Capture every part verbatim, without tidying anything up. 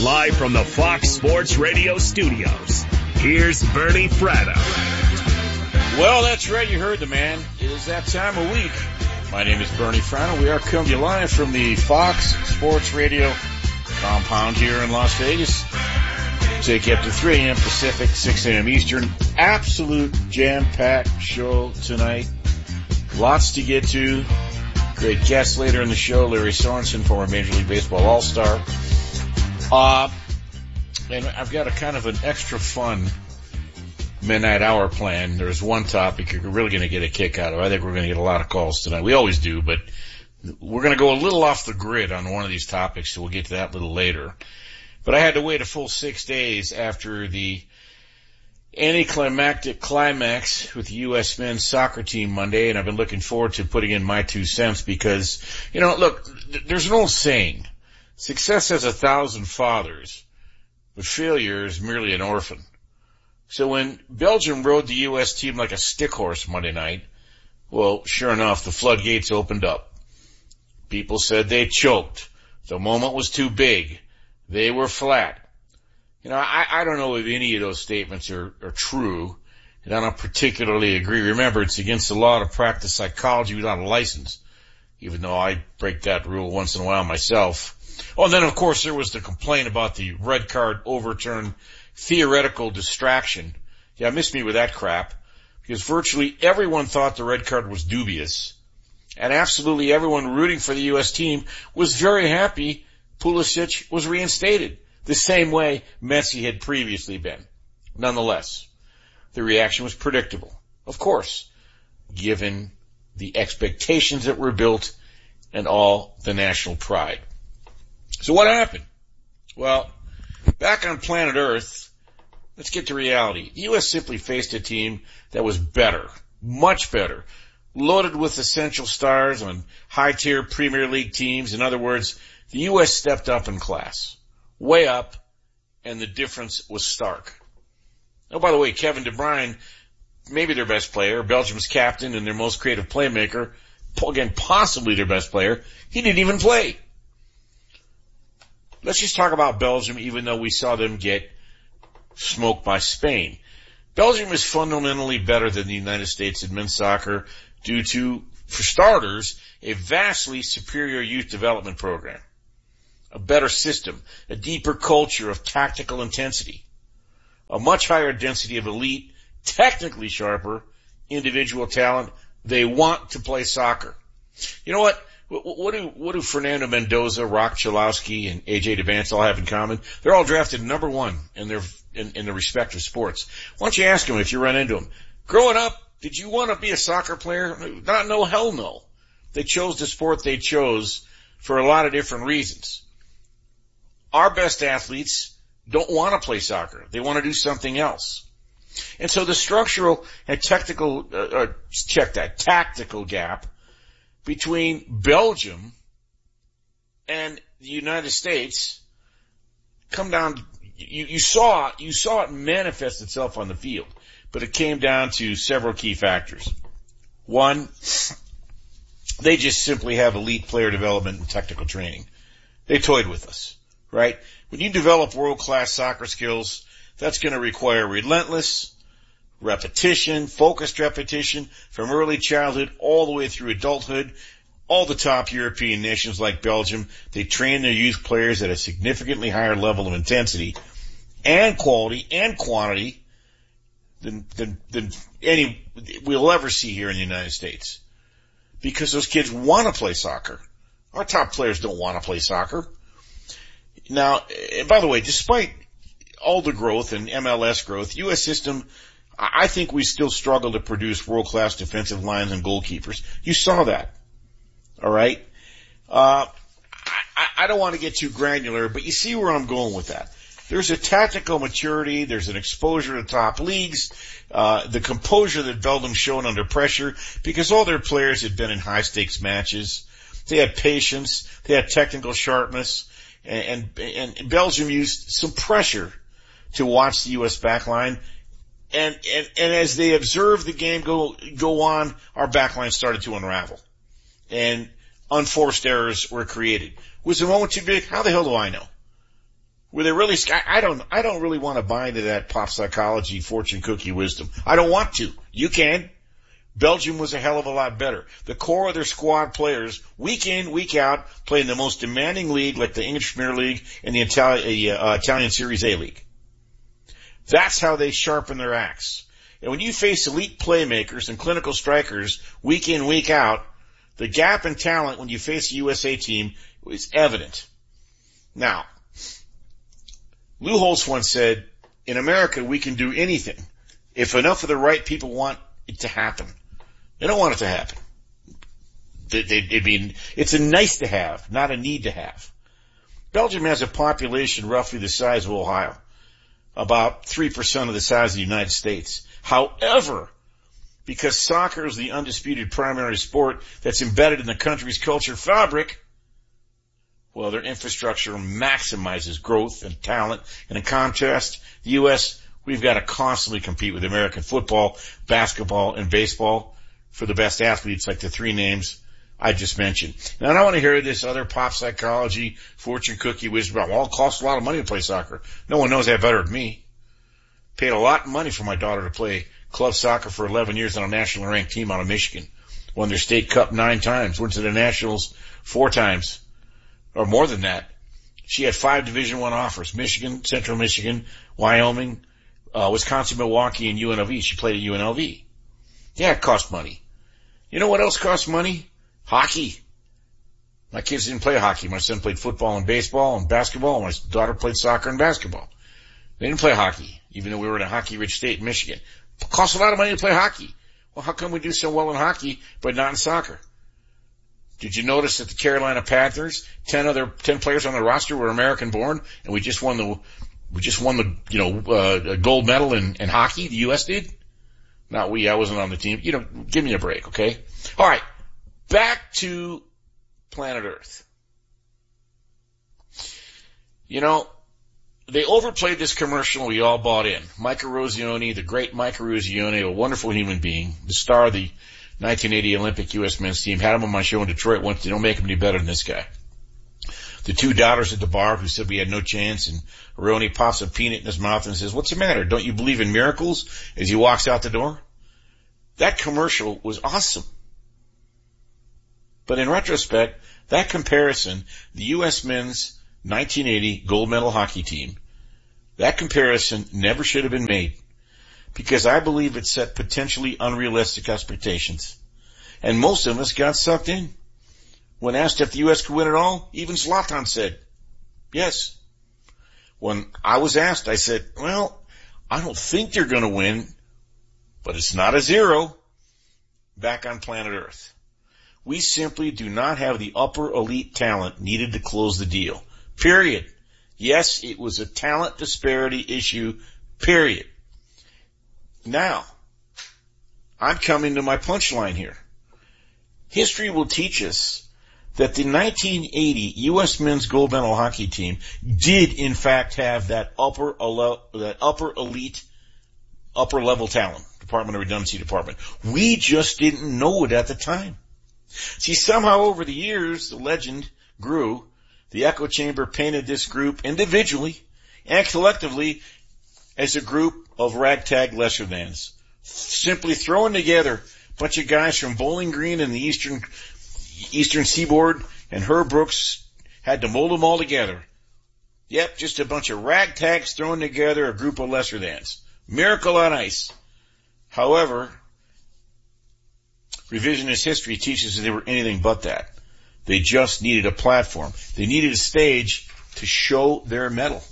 Live from the Fox Sports Radio studios, here's Bernie Fratto. Well, that's right. You heard the man. It is that time of week. My name is Bernie Fratto. We are coming to you live from the Fox Sports Radio compound here in Las Vegas. Take you up to three a.m. Pacific, six a.m. Eastern. Absolute jam-packed show tonight. Lots to get to. Great guest later in the show, Larry Sorensen, former Major League Baseball All-Star. Uh, and I've got a kind of an extra fun midnight hour plan. There's one topic you're really going to get a kick out of. I think we're going to get a lot of calls tonight. We always do, but we're going to go a little off the grid on one of these topics, so we'll get to that a little later. But I had to wait a full six days after the anticlimactic climax with the U S men's soccer team Monday, and I've been looking forward to putting in my two cents because, you know, look, there's an old saying, success has a thousand fathers, but failure is merely an orphan. So when Belgium rode the U S team like a stick horse Monday night, well, sure enough, the floodgates opened up. People said they choked. The moment was too big. They were flat. You know, I, I don't know if any of those statements are, are true, and I don't particularly agree. Remember, it's against the law to practice psychology without a license, even though I break that rule once in a while myself. Oh, and then, of course, there was the complaint about the red card overturn theoretical distraction. Yeah, miss me with that crap, because virtually everyone thought the red card was dubious, and absolutely everyone rooting for the U S team was very happy Pulisic was reinstated, the same way Messi had previously been. Nonetheless, the reaction was predictable, of course, given the expectations that were built and all the national pride. So what happened? Well, back on planet Earth, let's get to reality. The U S simply faced a team that was better, much better, loaded with essential stars on high-tier Premier League teams. In other words, the U S stepped up in class, way up, and the difference was stark. Oh, by the way, Kevin De Bruyne, maybe their best player, Belgium's captain and their most creative playmaker, again, possibly their best player, he didn't even play. Let's just talk about Belgium, even though we saw them get smoked by Spain. Belgium is fundamentally better than the United States in men's soccer due to, for starters, a vastly superior youth development program, a better system, a deeper culture of tactical intensity, a much higher density of elite, technically sharper, individual talent. They want to play soccer. You know what? What do, what do Fernando Mendoza, Rock Chalowski, and A J DeVance all have in common? They're all drafted number one in their, in, in their respective sports. Why don't you ask them if you run into them? Growing up, did you want to be a soccer player? Not, no, hell no. They chose the sport they chose for a lot of different reasons. Our best athletes don't want to play soccer. They want to do something else. And so the structural and technical, uh, uh, check that, tactical gap between Belgium and the United States come down, you, you saw, you saw it manifest itself on the field, but it came down to several key factors. One, they just simply have elite player development and technical training. They toyed with us, right? When you develop world-class soccer skills, that's going to require relentless repetition, focused repetition from early childhood all the way through adulthood. All the top European nations like Belgium, they train their youth players at a significantly higher level of intensity and quality and quantity than, than, than any we'll ever see here in the United States. Because those kids want to play soccer. Our top players don't want to play soccer. Now, and by the way, despite all the growth and M L S growth, U S system, I think we still struggle to produce world-class defensive lines and goalkeepers. You saw that. All right? Uh, I, I don't want to get too granular, but you see where I'm going with that. There's a tactical maturity. There's an exposure to top leagues. Uh, the composure that Belgium showed under pressure because all their players had been in high-stakes matches. They had patience. They had technical sharpness. And, and, and Belgium used some pressure to watch the U S backline. And, and, and as they observed the game go, go on, our backline started to unravel. And unforced errors were created. Was the moment too big? How the hell do I know? Were they really, I don't, I don't really want to buy into that pop psychology, fortune cookie wisdom. I don't want to. You can. Belgium was a hell of a lot better. The core of their squad players, week in, week out, play in the most demanding league like the English Premier League and the Italian, uh, Italian Series A League. That's how they sharpen their axe. And when you face elite playmakers and clinical strikers week in, week out, the gap in talent when you face a U S A team is evident. Now, Lou Holtz once said, in America we can do anything if enough of the right people want it to happen. They don't want it to happen. They, they, I mean, it's a nice to have, not a need to have. Belgium has a population roughly the size of Ohio, about three percent of the size of the United States. However, because soccer is the undisputed primary sport that's embedded in the country's culture fabric, well, their infrastructure maximizes growth and talent. And in contrast, the U S, we've got to constantly compete with American football, basketball, and baseball for the best athletes like the three names I just mentioned. Now, I don't want to hear this other pop psychology, fortune cookie wisdom about, well, it costs a lot of money to play soccer. No one knows that better than me. Paid a lot of money for my daughter to play club soccer for eleven years on a nationally ranked team out of Michigan. Won their state cup nine times, went to the nationals four times, or more than that. She had five Division One offers, Michigan, Central Michigan, Wyoming, uh, Wisconsin, Milwaukee, and U N L V. She played at U N L V. Yeah, it cost money. You know what else costs money? Hockey. My kids didn't play hockey. My son played football and baseball and basketball. My daughter played soccer and basketball. They didn't play hockey, even though we were in a hockey-rich state in Michigan. It costs a lot of money to play hockey. Well, how come we do so well in hockey, but not in soccer? Did you notice that the Carolina Panthers, ten other, ten players on the roster were American-born, and we just won the, we just won the, you know, uh, gold medal in, in hockey? The U S did? Not we. I wasn't on the team. You know, give me a break, okay? All right. Back to planet Earth. You know, they overplayed this commercial. We all bought in. Mike Eruzione, the great Mike Eruzione, a wonderful human being, the star of the nineteen eighty Olympic U S men's team, had him on my show in Detroit once. They don't make him any better than this guy. The two daughters at the bar who said we had no chance, and Eruzione pops a peanut in his mouth and says, "What's the matter? Don't you believe in miracles?" as he walks out the door. That commercial was awesome. But in retrospect, that comparison, the U S men's nineteen eighty gold medal hockey team, that comparison never should have been made, because I believe it set potentially unrealistic expectations. And most of us got sucked in. When asked if the U S could win it all, even Zlatan said, yes. When I was asked, I said, well, I don't think they're going to win, but it's not a zero. Back on planet Earth. We simply do not have the upper elite talent needed to close the deal. Period. Yes, it was a talent disparity issue. Period. Now, I'm coming to my punchline here. History will teach us that the nineteen eighty U S men's gold medal hockey team did in fact have that upper, that upper elite, upper level talent. Department of Redundancy Department. We just didn't know it at the time. See, somehow over the years, the legend grew. The echo chamber painted this group individually and collectively as a group of ragtag lesser-thans, simply throwing together a bunch of guys from Bowling Green and the eastern eastern seaboard, and Herb Brooks had to mold them all together. Yep, just a bunch of ragtags thrown together, a group of lesser-thans. Miracle on ice. However, revisionist history teaches that they were anything but that. They just needed a platform. They needed a stage to show their mettle.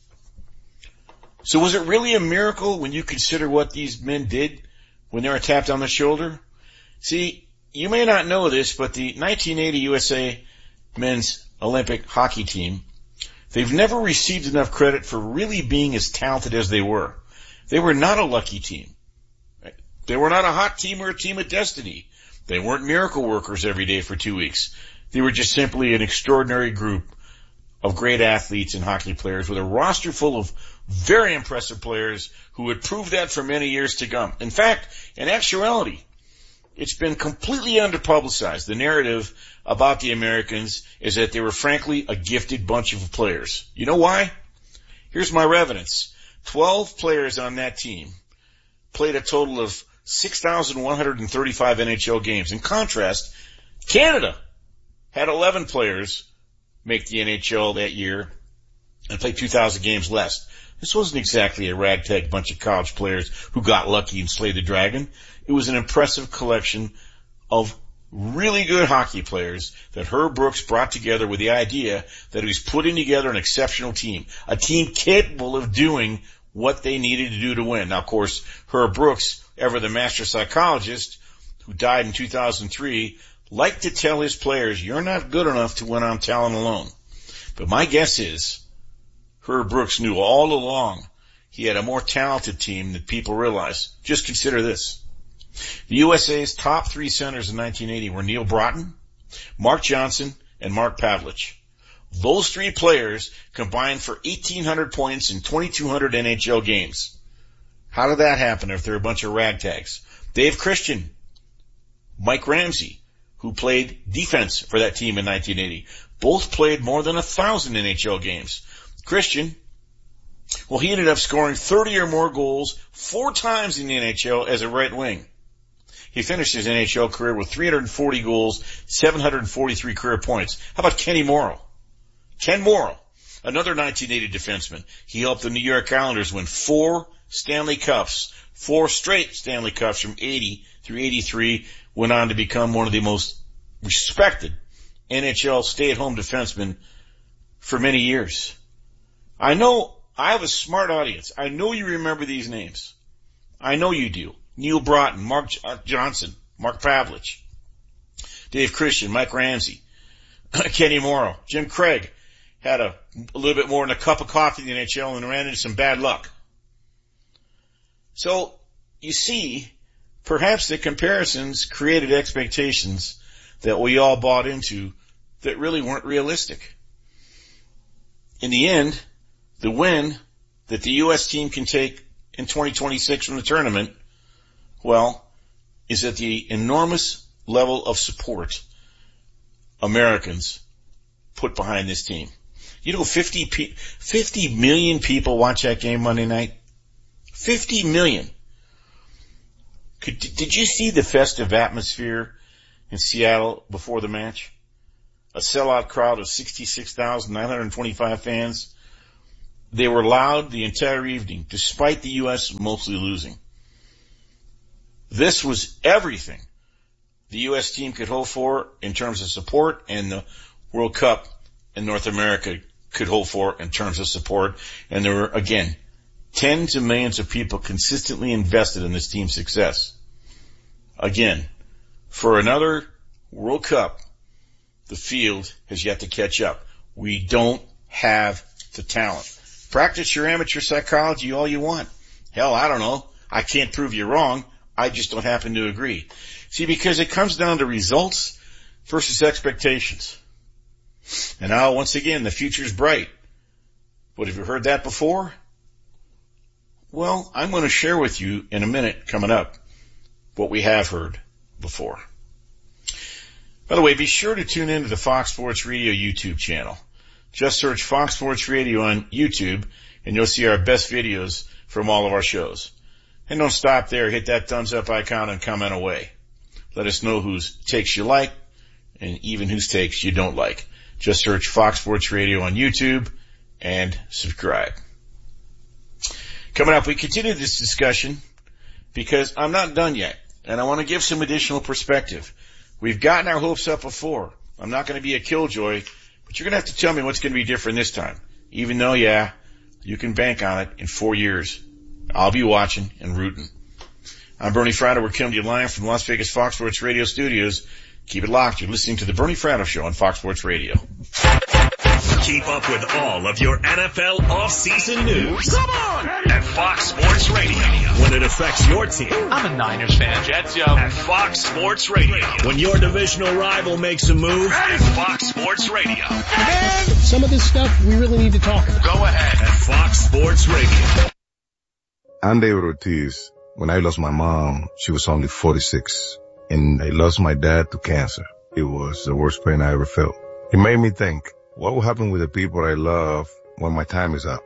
So was it really a miracle when you consider what these men did when they were tapped on the shoulder? See, you may not know this, but the nineteen eighty U S A men's Olympic hockey team, they've never received enough credit for really being as talented as they were. They were not a lucky team. They were not a hot team or a team of destiny. They weren't miracle workers every day for two weeks. They were just simply an extraordinary group of great athletes and hockey players with a roster full of very impressive players who would prove that for many years to come. In fact, in actuality, it's been completely underpublicized. The narrative about the Americans is that they were frankly a gifted bunch of players. You know why? Here's my evidence. twelve players on that team played a total of six thousand one hundred thirty-five N H L games. In contrast, Canada had eleven players make the N H L that year and play two thousand games less. This wasn't exactly a ragtag bunch of college players who got lucky and slayed the dragon. It was an impressive collection of really good hockey players that Herb Brooks brought together with the idea that he was putting together an exceptional team, a team capable of doing what they needed to do to win. Now, of course, Herb Brooks, ever the master psychologist, who died in two thousand three, liked to tell his players, you're not good enough to win on talent alone. But my guess is Herb Brooks knew all along he had a more talented team than people realize. Just consider this. The U S A's top three centers in nineteen eighty were Neil Broughton, Mark Johnson, and Mark Pavlich. Those three players combined for eighteen hundred points in twenty-two hundred N H L games. How did that happen if they're a bunch of ragtags? Dave Christian, Mike Ramsey, who played defense for that team in nineteen eighty, both played more than a thousand N H L games. Christian, well, he ended up scoring thirty or more goals four times in the N H L as a right wing. He finished his N H L career with three hundred forty goals, seven hundred forty-three career points. How about Kenny Morrow? Ken Morrow, another nineteen eighty defenseman. He helped the New York Islanders win four Stanley Cups, four straight Stanley Cups from eighty through eighty-three, went on to become one of the most respected N H L stay-at-home defensemen for many years. I know I have a smart audience. I know you remember these names. I know you do. Neil Broughton, Mark Johnson, Mark Pavlich, Dave Christian, Mike Ramsey, Kenny Morrow, Jim Craig had a, a little bit more than a cup of coffee in the N H L and ran into some bad luck. So, you see, perhaps the comparisons created expectations that we all bought into that really weren't realistic. In the end, the win that the U S team can take in twenty twenty-six from the tournament, well, is at the enormous level of support Americans put behind this team. You know, fifty, fifty million people watch that game Monday night. fifty million. Could, did you see the festive atmosphere in Seattle before the match? A sellout crowd of sixty-six thousand nine hundred twenty-five fans. They were loud the entire evening, despite the U S mostly losing. This was everything the U S team could hope for in terms of support, and the World Cup in North America could hope for in terms of support. And there were, again, tens of millions of people consistently invested in this team's success. Again, for another World Cup, the field has yet to catch up. We don't have the talent. Practice your amateur psychology all you want. Hell, I don't know. I can't prove you wrong. I just don't happen to agree. See, because it comes down to results versus expectations. And now, once again, the future's bright. But have you heard that before? Well, I'm going to share with you in a minute coming up what we have heard before. By the way, be sure to tune in to the Fox Sports Radio YouTube channel. Just search Fox Sports Radio on YouTube, and you'll see our best videos from all of our shows. And don't stop there. Hit that thumbs up icon and comment away. Let us know whose takes you like and even whose takes you don't like. Just search Fox Sports Radio on YouTube and subscribe. Coming up, we continue this discussion because I'm not done yet, and I want to give some additional perspective. We've gotten our hopes up before. I'm not going to be a killjoy, but you're going to have to tell me what's going to be different this time. Even though, yeah, you can bank on it in four years. I'll be watching and rooting. I'm Bernie Fratto. We're coming to you live from Las Vegas Fox Sports Radio studios. Keep it locked. You're listening to the Bernie Fratto Show on Fox Sports Radio. Keep up with all of your N F L off-season news. Come on! At Fox Sports Radio. When it affects your team. I'm a Niners fan. Jets, yo. At Fox Sports Radio. When your divisional rival makes a move. At Fox Sports Radio. And some of this stuff we really need to talk about. Go ahead. At Fox Sports Radio. I'm David Ortiz. When I lost my mom, she was only forty-six. And I lost my dad to cancer. It was the worst pain I ever felt. It made me think, what will happen with the people I love when my time is up?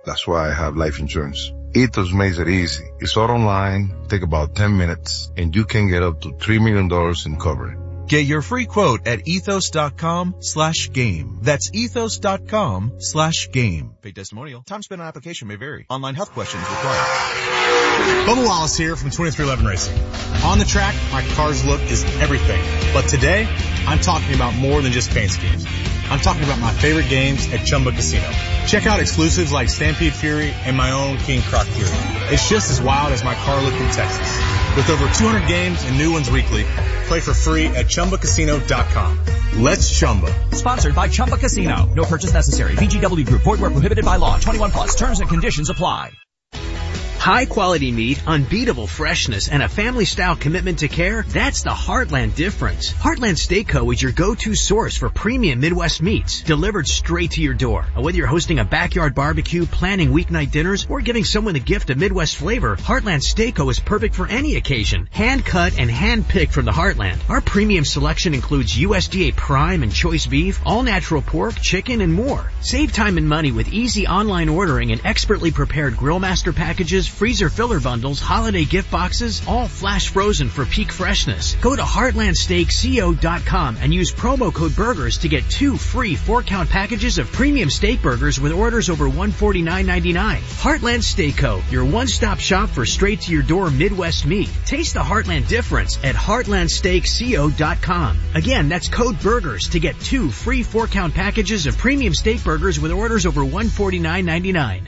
That's why I have life insurance. Ethos makes it easy. It's all online, take about ten minutes, and you can get up to three million dollars in coverage. Get your free quote at ethos.com slash game. That's ethos.com slash game. Paid testimonial. Time spent on application may vary. Online health questions required. Bubba Wallace here from twenty-three eleven Racing. On the track, my car's look is everything. But today, I'm talking about more than just paint schemes. I'm talking about my favorite games at Chumba Casino. Check out exclusives like Stampede Fury and my own King Croc Fury. It's just as wild as my car look in Texas. With over two hundred games and new ones weekly, play for free at Chumba Casino dot com. Let's Chumba. Sponsored by Chumba Casino. No purchase necessary. V G W Group. Void where prohibited by law. twenty-one plus. Terms and conditions apply. High quality meat, unbeatable freshness, and a family-style commitment to care, that's the Heartland difference. Heartland Steak Co. is your go-to source for premium Midwest meats, delivered straight to your door. Whether you're hosting a backyard barbecue, planning weeknight dinners, or giving someone a gift of Midwest flavor, Heartland Steak Co. is perfect for any occasion. Hand-cut and hand-picked from the Heartland. Our premium selection includes U S D A prime and choice beef, all-natural pork, chicken, and more. Save time and money with easy online ordering and expertly prepared Grill Master packages, freezer filler bundles, holiday gift boxes, all flash frozen for peak freshness. Go to heartland steak co dot com and use promo code BURGERS to get two free four-count packages of premium steak burgers with orders over one hundred forty-nine ninety-nine. Heartland Steak Co., your one-stop shop for straight-to-your-door Midwest meat. Taste the Heartland difference at heartland steak co dot com. Again, that's code BURGERS to get two free four-count packages of premium steak burgers with orders over one hundred forty-nine ninety-nine.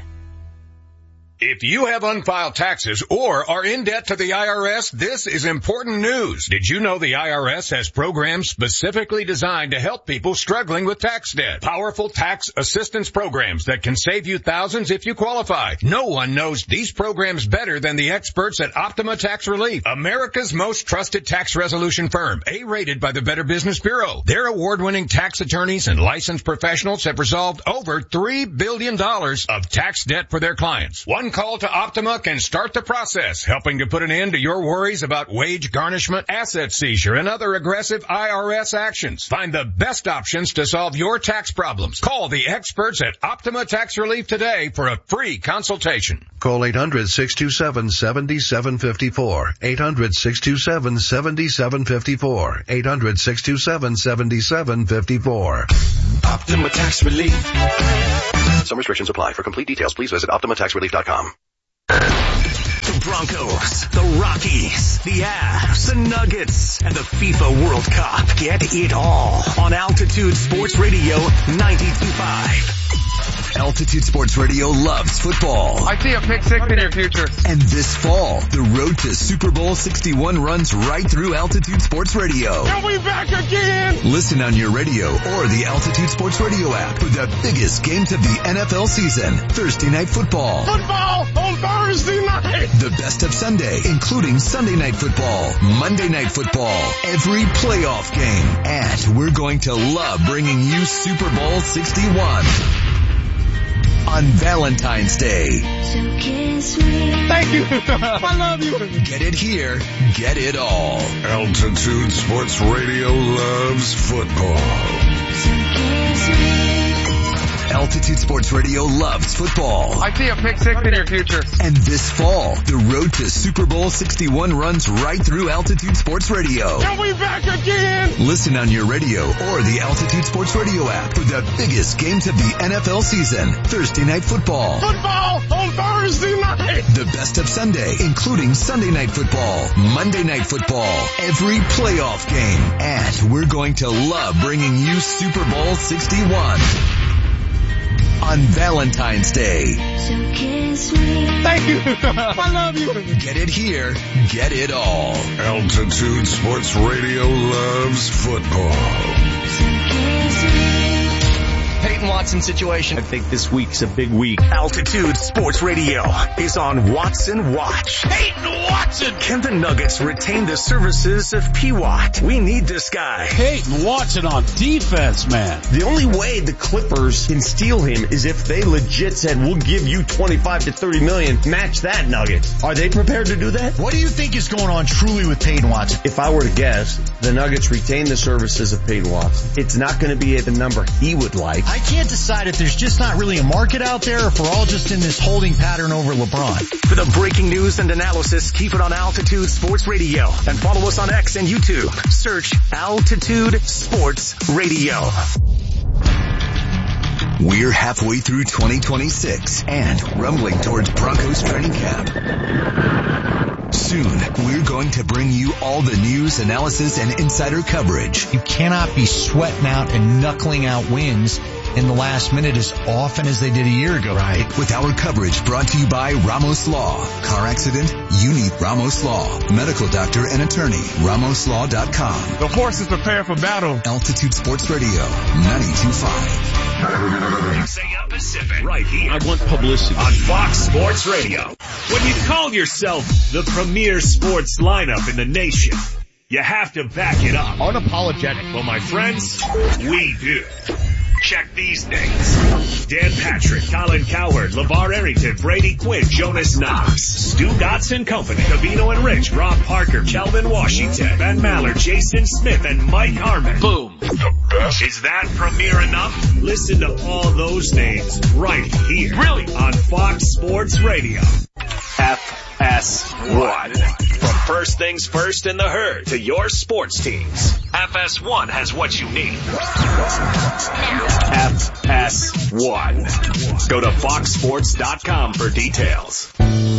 If you have unfiled taxes or are in debt to the I R S, this is important news. Did you know the I R S has programs specifically designed to help people struggling with tax debt? Powerful tax assistance programs that can save you thousands if you qualify. No one knows these programs better than the experts at Optima Tax Relief, America's most trusted tax resolution firm, A-rated by the Better Business Bureau. Their award-winning tax attorneys and licensed professionals have resolved over three billion dollars of tax debt for their clients. One call to Optima can start the process, helping to put an end to your worries about wage garnishment, asset seizure, and other aggressive I R S actions. Find the best options to solve your tax problems. Call the experts at Optima Tax Relief today for a free consultation. Call eight hundred, six two seven, seven seven five four. eight hundred, six two seven, seven seven five four. eight hundred, six two seven, seven seven five four. Optima Tax Relief. Some restrictions apply. For complete details, please visit optima tax relief dot com. The Broncos, the Rockies, the Avs, the Nuggets, and the FIFA World Cup. Get it all on Altitude Sports Radio ninety-two point five. Altitude Sports Radio loves football. I see a pick six in your future. And this fall, the road to Super Bowl sixty-one runs right through Altitude Sports Radio. And we back again! Listen on your radio or the Altitude Sports Radio app for the biggest games of the N F L season. Thursday Night Football. Football on Thursday night! The best of Sunday, including Sunday Night Football, Monday Night Football, every playoff game. And we're going to love bringing you Super Bowl sixty-one. On Valentine's Day. So kiss me. Thank you. I love you. Get it here. Get it all. Altitude Sports Radio loves football. So kiss me. Altitude Sports Radio loves football. I see a pick six in your future. And this fall, the road to Super Bowl sixty-one runs right through Altitude Sports Radio. And we back again! Listen on your radio or the Altitude Sports Radio app for the biggest games of the N F L season. Thursday Night Football. Football on Thursday night! The best of Sunday, including Sunday Night Football, Monday Night Football, every playoff game. And we're going to love bringing you Super Bowl sixty-one. On Valentine's Day. So kiss me. Thank you. I love you. Get it here. Get it all. Altitude Sports Radio loves football. So kiss me. Peyton Watson situation. I think this week's a big week. Altitude Sports Radio is on Watson Watch. Peyton Watson! Can the Nuggets retain the services of P. Watt? We need this guy. Peyton Watson on defense, man. The only way the Clippers can steal him is if they legit said, we'll give you twenty-five to thirty million, match that, Nuggets. Are they prepared to do that? What do you think is going on truly with Peyton Watson? If I were to guess, the Nuggets retain the services of Peyton Watson. It's not going to be at the number he would like. I can't decide if there's just not really a market out there or if we're all just in this holding pattern over LeBron. For the breaking news and analysis, keep it on Altitude Sports Radio and follow us on X and YouTube. Search Altitude Sports Radio. We're halfway through twenty twenty-six and rumbling towards Broncos training camp. Soon, we're going to bring you all the news, analysis, and insider coverage. You cannot be sweating out and knuckling out wins in the last minute as often as they did a year ago. Right. With our coverage brought to you by Ramos Law. Car accident? You need Ramos Law. Medical doctor and attorney. Ramos Law dot com. The horses prepare for battle. Altitude Sports Radio, ninety-two point five. six a.m. Pacific. Right here. I want publicity. On Fox Sports Radio. When you call yourself the premier sports lineup in the nation, you have to back it up. Unapologetic. Well, my friends, we do. Check these names. Dan Patrick, Colin Cowherd, LeVar Arrington, Brady Quinn, Jonas Knox, Stu Dotson Company, Cavino and Rich, Rob Parker, Calvin Washington, Ben Maller, Jason Smith, and Mike Harmon. Boom. The best. Is that premier enough? Listen to all those names right here. Really? On Fox Sports Radio. F S one. From first things first in the herd to your sports teams, F S one has what you need. F S one. Go to fox sports dot com for details.